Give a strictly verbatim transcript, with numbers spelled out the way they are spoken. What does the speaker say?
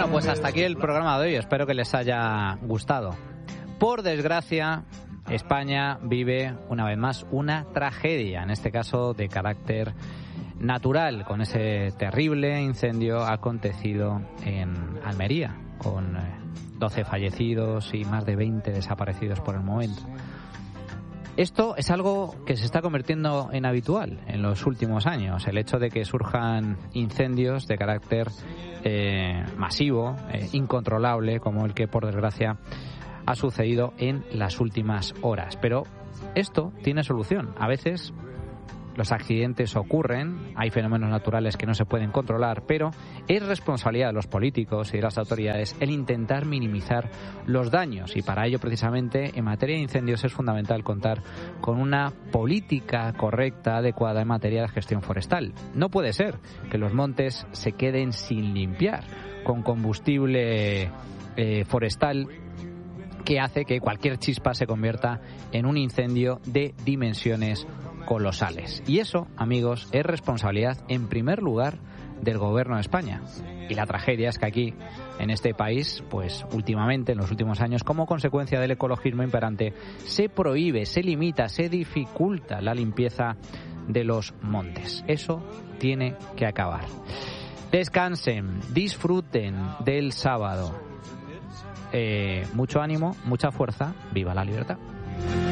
Bueno, pues hasta aquí el programa de hoy. Espero que les haya gustado. Por desgracia, España vive una vez más una tragedia, en este caso de carácter natural, con ese terrible incendio acontecido en Almería, con doce fallecidos y más de veinte desaparecidos por el momento. Esto es algo que se está convirtiendo en habitual en los últimos años, el hecho de que surjan incendios de carácter eh, masivo, eh, incontrolable, como el que por desgracia ha sucedido en las últimas horas. Pero esto tiene solución. A veces los accidentes ocurren, hay fenómenos naturales que no se pueden controlar, pero es responsabilidad de los políticos y de las autoridades el intentar minimizar los daños. Y para ello, precisamente, en materia de incendios es fundamental contar con una política correcta, adecuada en materia de gestión forestal. No puede ser que los montes se queden sin limpiar con combustible eh, forestal que hace que cualquier chispa se convierta en un incendio de dimensiones colosales. Y eso, amigos, es responsabilidad en primer lugar del gobierno de España. Y la tragedia es que aquí, en este país, pues últimamente, en los últimos años, como consecuencia del ecologismo imperante, se prohíbe, se limita, se dificulta la limpieza de los montes. Eso tiene que acabar. Descansen, disfruten del sábado. Eh, mucho ánimo, mucha fuerza, viva la libertad.